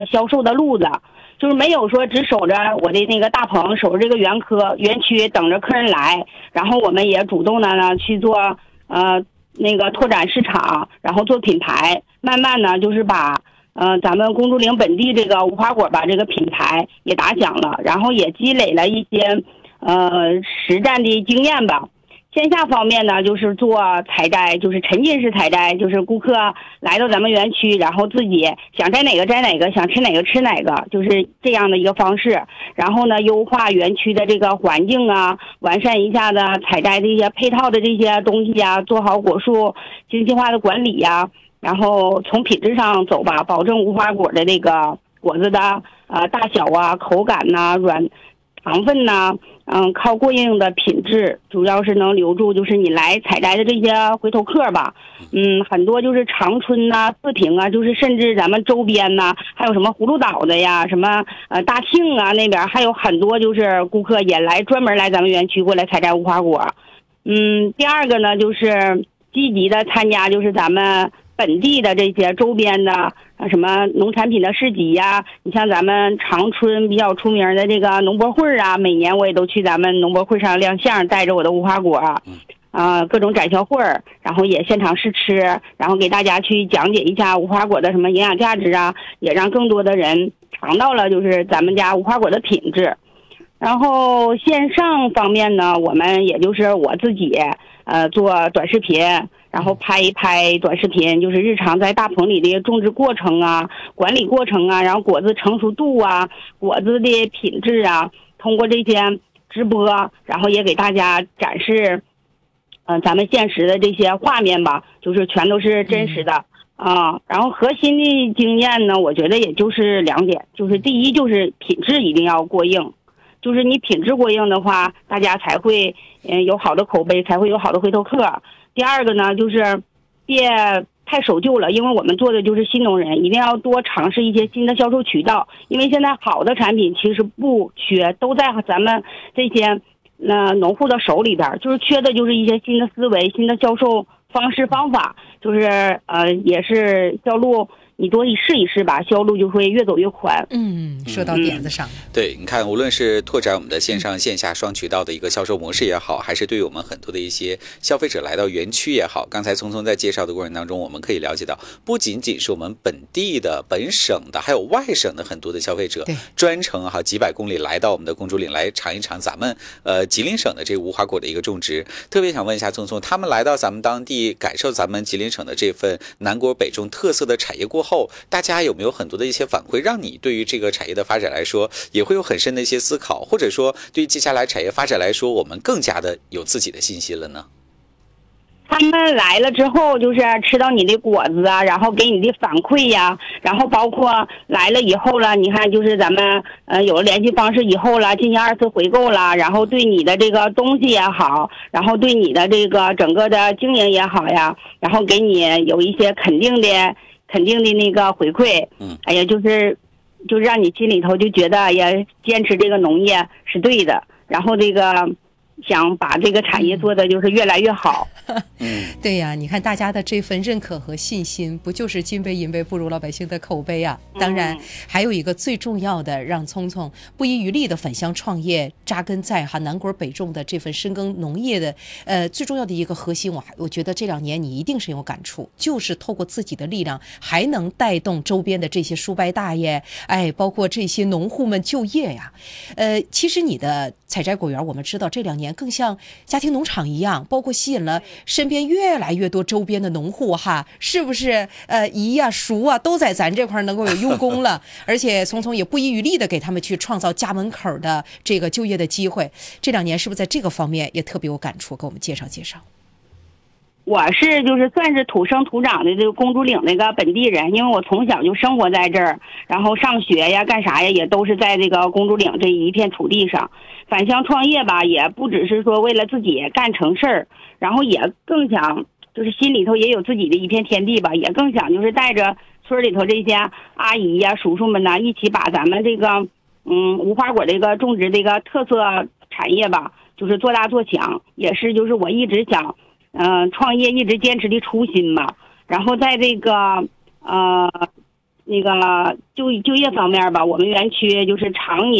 销售的路子，就是没有说只守着我的那个大棚，守着这个园区等着客人来，然后我们也主动的呢去做那个拓展市场，然后做品牌，慢慢呢就是把咱们公主岭本地这个无花果吧这个品牌也打响了，然后也积累了一些实战的经验吧。线下方面呢，就是做采摘，就是沉浸式采摘，就是顾客来到咱们园区，然后自己想摘哪个摘哪个，想吃哪个吃哪个，就是这样的一个方式。然后呢，优化园区的这个环境啊，完善一下的采摘的一些配套的这些东西啊，做好果树精细化的管理呀，然后从品质上走吧，保证无花果的这个果子的大小啊、口感呐、糖分呐，靠过硬的品质，主要是能留住就是你来采摘的这些回头客吧。很多就是长春呐、四平啊，就是甚至咱们周边呐，还有什么葫芦岛的呀，什么大庆啊那边还有很多就是顾客也专门来咱们园区过来采摘无花果。第二个呢就是积极的参加就是咱们本地的这些周边的什么农产品的市集呀，你像咱们长春比较出名的这个农博会啊，每年我也都去咱们农博会上亮相，带着我的无花果各种展销会，然后也现场试吃，然后给大家去讲解一下无花果的什么营养价值啊，也让更多的人尝到了就是咱们家无花果的品质。然后线上方面呢，我们也就是我自己做短视频，然后拍一拍短视频，就是日常在大棚里的种植过程啊、管理过程啊，然后果子成熟度啊、果子的品质啊，通过这些直播，然后也给大家展示咱们现实的这些画面吧，就是全都是真实的然后核心的经验呢，我觉得也就是2点，就是第一就是品质一定要过硬，就是你品质过硬的话，大家才会有好的口碑，才会有好的回头客。第二个呢，就是别太守旧了，因为我们做的就是新农人，一定要多尝试一些新的销售渠道，因为现在好的产品其实不缺，都在咱们这些农户的手里边，就是缺的就是一些新的思维、新的销售方式方法，就是也是销路。你多试一试吧，销路就会越走越宽。 说到点子上。 对，你看，无论是拓展我们的线上线下双渠道的一个销售模式也好，还是对于我们很多的一些消费者来到园区也好，刚才聪聪在介绍的过程当中，我们可以了解到，不仅仅是我们本地的、本省的，还有外省的很多的消费者，专程几百公里来到我们的公主岭来尝一尝咱们吉林省的这个无花果的一个种植。特别想问一下聪聪，他们来到咱们当地，感受咱们吉林省的这份南果北种特色的产业过后，大家有没有很多的一些反馈，让你对于这个产业的发展来说也会有很深的一些思考，或者说对于接下来产业发展来说，我们更加的有自己的信心了呢？ 他们来了之后，就是吃到你的果子啊，然后给你的反馈呀，然后包括来了以后了，你看就是咱们有了联系方式以后了，进行2次回购了，然后对你的这个东西也好，然后对你的这个整个的经营也好呀，然后给你有一些肯定的那个回馈，哎呀，就是让你心里头就觉得哎呀，坚持这个农业是对的，然后这个想把这个产业做的就是越来越好。 对呀，你看大家的这份认可和信心，不就是金杯银杯不如老百姓的口碑啊？当然，还有一个最重要的，让聪聪不遗余力的返乡创业，扎根在南果北种的这份深耕农业的，最重要的一个核心，我觉得这2年你一定是有感触，就是透过自己的力量，还能带动周边的这些叔伯大爷，包括这些农户们就业呀。其实你的采摘果园，我们知道这2年更像家庭农场一样，包括吸引了身边越来越多周边的农户是不是姨啊叔啊都在咱这块能够有用功了而且聪聪也不遗余力的给他们去创造家门口的这个就业的机会，这2年是不是在这个方面也特别有感触，给我们介绍介绍？ 我是就是算是土生土长的这个公主岭那个本地人，因为我从小就生活在这儿，然后上学呀干啥呀也都是在这个公主岭这一片土地上。返乡创业吧，也不只是说为了自己干成事儿，然后也更想就是心里头也有自己的一片天地吧，也更想就是带着村里头这些阿姨呀叔叔们呢，一起把咱们这个无花果这个种植这个特色产业吧，就是做大做强，也是就是我一直想创业一直坚持的初心吧。然后在这个那个就业方面吧，我们园区就是常年